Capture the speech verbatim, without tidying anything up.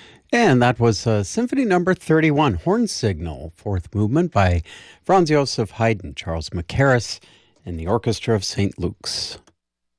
And that was uh, Symphony Number thirty-one, Horn Signal, fourth movement by Franz Joseph Haydn, Charles Mackerras, and the Orchestra of Saint Luke's.